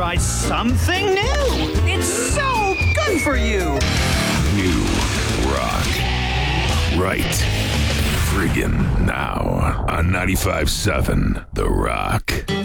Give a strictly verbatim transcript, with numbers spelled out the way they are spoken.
try something new. It's so good for you. New rock. Right. Friggin' now on ninety-five seven The Rock.